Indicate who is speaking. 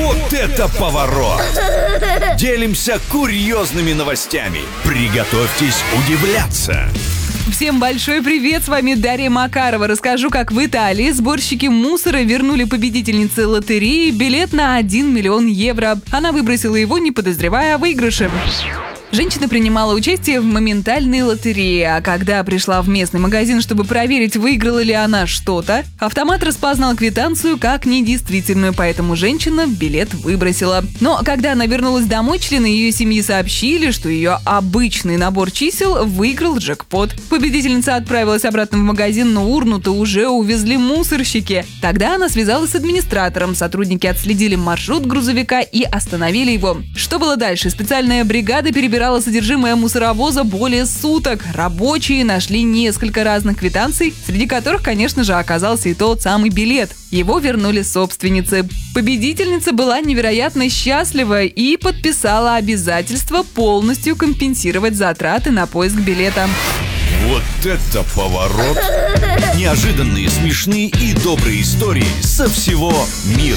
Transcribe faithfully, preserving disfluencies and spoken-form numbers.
Speaker 1: Вот это поворот! Делимся курьезными новостями. Приготовьтесь удивляться.
Speaker 2: Всем большой привет, с вами Дарья Макарова. Расскажу, как в Италии сборщики мусора вернули победительнице лотереи билет на один миллион евро. Она выбросила его, не подозревая о выигрыше. Женщина принимала участие в моментальной лотерее, а когда пришла в местный магазин, чтобы проверить, выиграла ли она что-то, автомат распознал квитанцию как недействительную, поэтому женщина билет выбросила. Но когда она вернулась домой, члены ее семьи сообщили, что ее обычный набор чисел выиграл джекпот. Победительница отправилась обратно в магазин, но урну-то уже увезли мусорщики. Тогда она связалась с администратором, сотрудники отследили маршрут грузовика и остановили его. Что было дальше? Специальная бригада перебирала содержимое мусоровоза более суток. Рабочие нашли несколько разных квитанций, среди которых, конечно же, оказался и тот самый билет. Его вернули собственнице. Победительница была невероятно счастлива и подписала обязательство полностью компенсировать затраты на поиск билета.
Speaker 1: Вот это поворот! Неожиданные, смешные и добрые истории со всего мира.